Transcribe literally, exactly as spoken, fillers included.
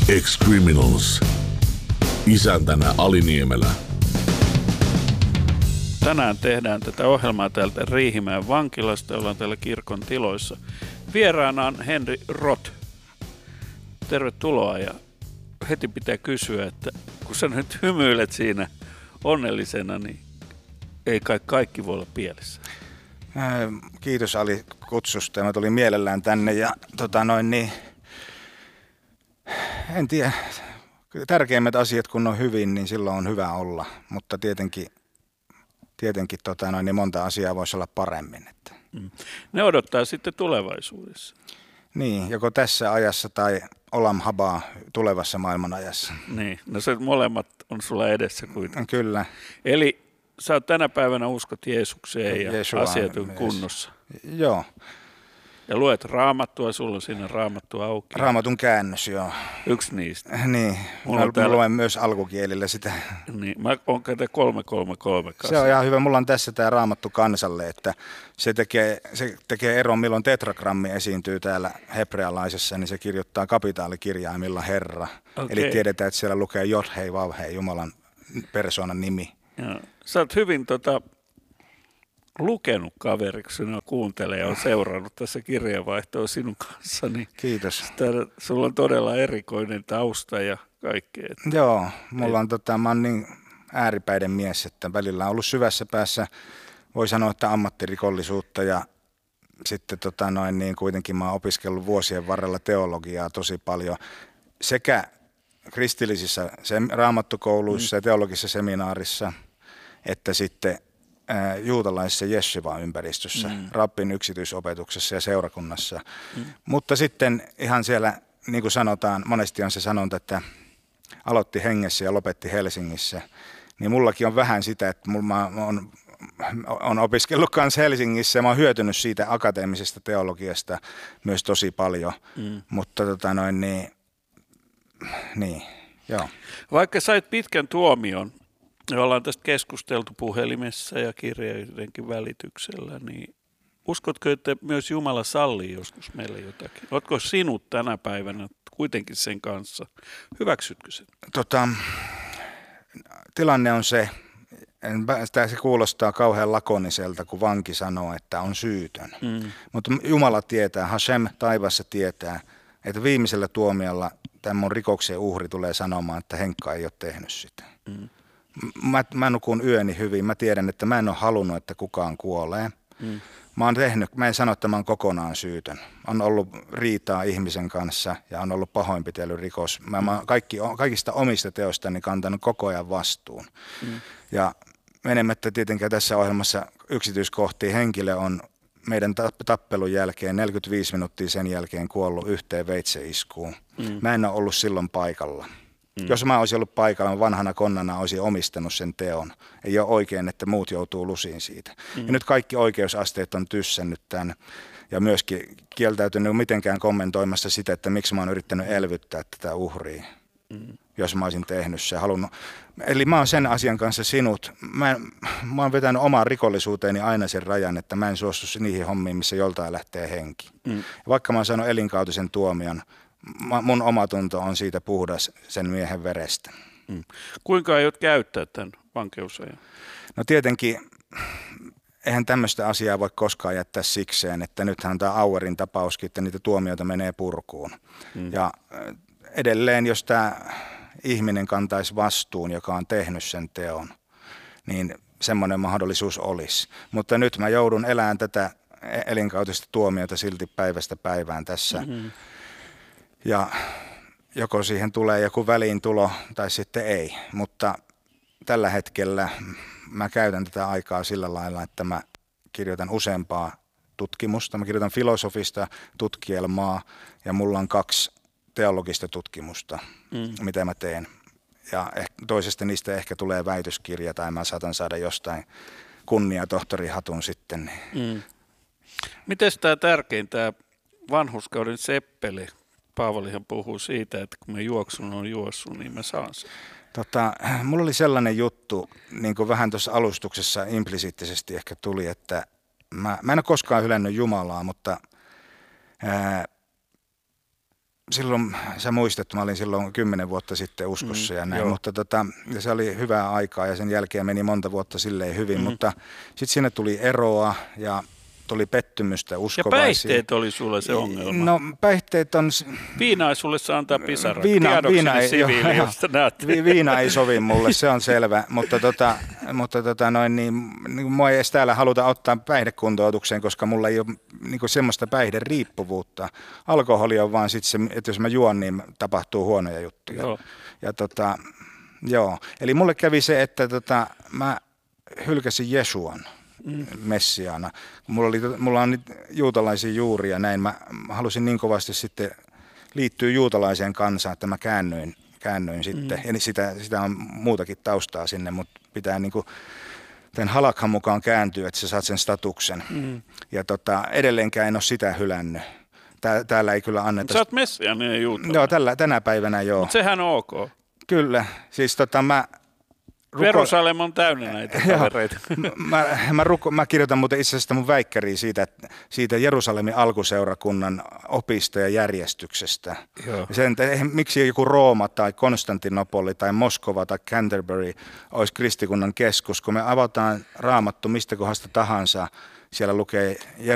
Ex-Criminals. Isäntänä Ali Niemelä. Tänään tehdään tätä ohjelmaa täältä Riihimäen vankilasta. Ollaan täällä kirkon tiloissa. Vieraana on Henri Roth. Tervetuloa, ja heti pitää kysyä, että kun sä nyt hymyilet siinä onnellisena, niin ei kai kaikki voi olla pielessä. Kiitos Ali kutsusta. Mä tulin mielellään tänne ja tota noin niin, en tiedä, tärkeimmät asiat kun on hyvin, niin silloin on hyvä olla, mutta tietenkin, tietenkin tota noin, niin monta asiaa voisi olla paremmin. Että. Mm. Ne odottaa sitten tulevaisuudessa. Niin, joko tässä ajassa tai olam habaa tulevassa maailmanajassa. Niin, no se molemmat on sulla edessä kuitenkin. Kyllä. Eli sä oot tänä päivänä uskot Jeesukseen ja Jeesua, asiat on kunnossa. Joo. Ja luet Raamattua, sulla on siinä Raamattu auki. Raamatun käännös, joo. Yksi niistä. Niin, Mulla mä, on täällä... mä luen myös alkukielillä sitä. Niin, mä oon käytä kolme kolme kolme kanssa. Se on ihan hyvä. Mulla on tässä tämä Raamattu kansalle, että se tekee, se tekee eron, milloin tetragrammi esiintyy täällä hebrealaisessa, niin se kirjoittaa kapitaalikirjaimilla Herra. Okay. Eli tiedetään, että siellä lukee Jod hei vav hei, Jumalan persoonan nimi. Joo. Sä oot hyvin tota, lukenut kaveriksi, kun kuuntelee ja on seurannut tässä kirjeenvaihtoa sinun kanssa. Niin kiitos. Sitä, sulla on todella erikoinen tausta ja kaikkea. Joo, mulla on, tota, mä oon niin ääripäiden mies, että välillä on ollut syvässä päässä, voi sanoa, että ammattirikollisuutta ja sitten tota, noin, niin kuitenkin mä oon opiskellut vuosien varrella teologiaa tosi paljon sekä kristillisissä raamattukouluissa mm. ja teologisessa seminaarissa, että sitten ää, juutalaisessa Jeshiva-ympäristössä, mm. rabbin yksityisopetuksessa ja seurakunnassa. Mm. Mutta sitten ihan siellä, niin kuin sanotaan, monesti on se sanonta, että aloitti hengessä ja lopetti Helsingissä, niin mullakin on vähän sitä, että mulla, mä on, on opiskellut myös Helsingissä ja mä oon hyötynyt siitä akateemisesta teologiasta myös tosi paljon, mm. mutta tota noin niin, Niin, joo. Vaikka sait pitkän tuomion, ja ollaan tästä keskusteltu puhelimessa ja kirjeidenkin välityksellä, niin uskotko, että myös Jumala sallii joskus meille jotakin? Oletko sinut tänä päivänä kuitenkin sen kanssa? Hyväksytkö sen? Tota, tilanne on se, se kuulostaa kauhean lakoniselta, kun vanki sanoo, että on syytön. Mm. Mutta Jumala tietää, Hashem taivassa tietää, että viimeisellä tuomiolla tämän mun rikoksen uhri tulee sanomaan, että Henkka ei ole tehnyt sitä. Mm. Mä, mä nukun yöni hyvin. Mä tiedän, että mä en ole halunnut, että kukaan kuolee. Mm. Mä oon tehnyt, mä en sano, että mä oon kokonaan syytön. On ollut riitaa ihmisen kanssa ja on ollut pahoinpitelyrikos. Mä, mä kaikki, kaikista omista teostani kantanut koko ajan vastuun. Mm. Ja menemättä tietenkään tässä ohjelmassa yksityiskohtiin, henkilö on meidän tappelun jälkeen neljäkymmentäviisi minuuttia sen jälkeen kuollut yhteen veitseiskuun. Mm. Mä en ole ollut silloin paikalla. Mm. Jos mä olisin ollut paikalla, mä vanhana konnana olisin omistanut sen teon. Ei ole oikein, että muut joutuu lusiin siitä. Mm. Ja nyt kaikki oikeusasteet on tyssännyt tämän ja myöskin kieltäytynyt mitenkään kommentoimassa sitä, että miksi mä oon yrittänyt elvyttää tätä uhria. Mm. Jos mä olisin tehnyt se, halunnut. Eli mä oon sen asian kanssa sinut. Mä, mä oon vetänyt omaan rikollisuuteeni aina sen rajan, että mä en suostu niihin hommiin, missä joltain lähtee henki. Mm. Vaikka mä oon saanut elinkautisen tuomion, mun omatunto on siitä puhdas sen miehen verestä. Mm. Kuinka aiot käyttää tämän vankeusajan? No tietenkin, eihän tämmöistä asiaa voi koskaan jättää sikseen, että nythän tämä Auerin tapauskin, että niitä tuomioita menee purkuun. Mm. Ja edelleen, jos tämä ihminen kantaisi vastuun, joka on tehnyt sen teon, niin semmoinen mahdollisuus olisi. Mutta nyt mä joudun elämään tätä elinkautista tuomiota silti päivästä päivään tässä. Mm-hmm. Ja joko siihen tulee joku väliintulo tai sitten ei. Mutta tällä hetkellä mä käytän tätä aikaa sillä lailla, että mä kirjoitan useampaa tutkimusta. Mä kirjoitan filosofista tutkielmaa ja mulla on kaksi teologista tutkimusta, mm. mitä mä teen. Ja toisesta niistä ehkä tulee väitöskirja tai mä saatan saada jostain kunniatohtorihatun sitten. Mm. Miten tämä tärkein, tämä vanhurskauden seppeli? Paavalihan puhuu siitä, että kun mä juoksun on juossut, niin mä saan sen. Tota, mulla oli sellainen juttu, niin kuin vähän tuossa alustuksessa implisiittisesti ehkä tuli, että mä, mä en ole koskaan hylännyt Jumalaa, mutta ää, silloin, sä muistat, mä olin silloin kymmenen vuotta sitten uskossa mm, ja näin, joo. mutta tota, ja se oli hyvää aikaa ja sen jälkeen meni monta vuotta silleen hyvin, mm. mutta sitten siinä tuli eroa ja tuli pettymystä, uskovaisia. Ja päihteet oli sulle se ongelma. No päihteet on... Viina ei sulle saa antaa pisara. Viina, viina, ei, siviili, jo, josta näet. Viina ei sovi mulle, se on selvä, mutta, tota, mutta tota noin, niin, niin, mua ei edes täällä haluta ottaa päihdekuntoutukseen, koska mulla ei ole niin kuin semmoista päihderiippuvuutta. Alkoholi on vaan sitten se, että jos mä juon, niin tapahtuu huonoja juttuja. Joo. Ja tota, joo. Eli mulle kävi se, että tota, mä hylkäsin Jesuan. Mm. Messiaana. Mulla, oli, mulla on nyt juutalaisia juuria näin. Mä halusin niin kovasti sitten liittyä juutalaiseen kansaan, että mä käännyin, käännyin sitten. Mm. Ja sitä, sitä on muutakin taustaa sinne, mutta pitää niin kuin tämän halakhan mukaan kääntyä, että sä saat sen statuksen. Mm. Ja tota, edelleenkään en ole sitä hylännyt. Tää, täällä ei kyllä anneta... Sä oot messiaaninen juutalainen. Joo, tällä, tänä päivänä joo. Mutta sehän on ok. Kyllä. Siis tota mä... Ruko... Jerusalem on täynnä näitä kavereita. mä, mä, ruko, mä kirjoitan muuten itse asiassa mun väikkäriä siitä, siitä Jerusalemin alkuseurakunnan opista ja järjestyksestä. Sen, miksi joku Rooma tai Konstantinopoli tai Moskova tai Canterbury olisi kristikunnan keskus, kun me avataan Raamattu mistä kohdasta tahansa, siellä lukee